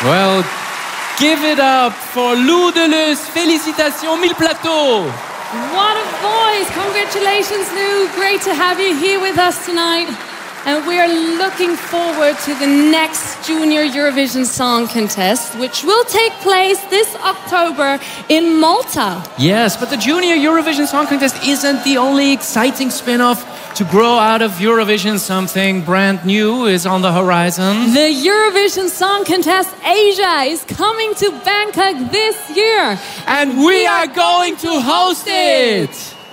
Well, give it up for Lou Deleuze. Félicitations, Mille Plateaux. What a voice. Congratulations, Lou. Great to have you here with us tonight. And we are looking forward to the next Junior Eurovision Song Contest, which will take place this October in Malta. Yes, but the Junior Eurovision Song Contest isn't the only exciting spin-off to grow out of Eurovision. Something brand new is on the horizon. The Eurovision Song Contest Asia is coming to Bangkok this year. And we are going to host it!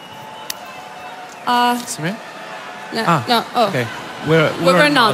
Sorry? No, Okay. We're not.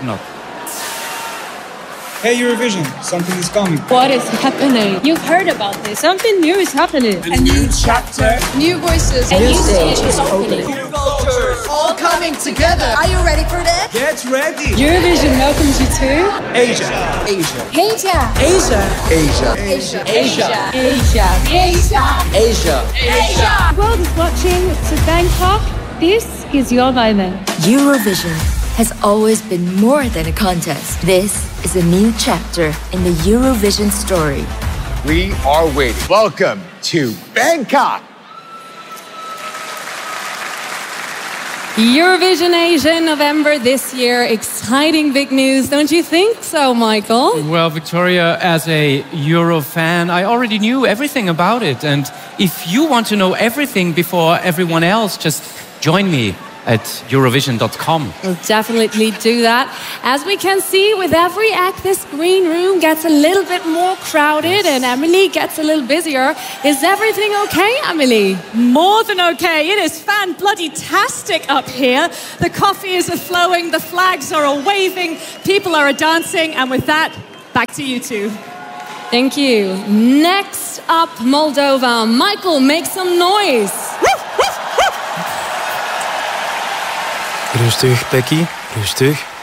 Hey Eurovision, something is coming. What is happening? You've heard about this. Something new is happening. A new chapter. New voices. A new stage is opening. New cultures. All coming together. Are you ready for this? Get ready. Eurovision welcomes you to Asia. Asia. Asia. Asia. Asia. Asia. Asia. Asia. Asia. Asia. Asia. The world is watching to Bangkok. This is your moment. Eurovision has always been more than a contest. This is a new chapter in the Eurovision story. We are waiting. Welcome to Bangkok. Eurovision Asia in November this year. Exciting big news, don't you think so, Michael? Well, Victoria, as a Euro fan, I already knew everything about it. And if you want to know everything before everyone else, just join me at Eurovision.com. We'll definitely do that. As we can see, with every act, this green room gets a little bit more crowded and Emily gets a little busier. Is everything okay, Emily? More than okay. It is fan-bloody-tastic up here. The coffee is flowing, the flags are waving, people are dancing, and with that, back to you two. Thank you. Next up, Moldova. Michael, make some noise. Rustig, Becky. Rustig.